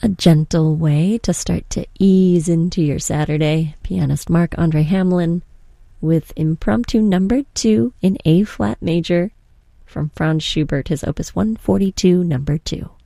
A gentle way to start to ease into your Saturday. Pianist Marc-Andre Hamelin with Impromptu Number 2 in A-flat major from Franz Schubert, his Opus 142, Number 2.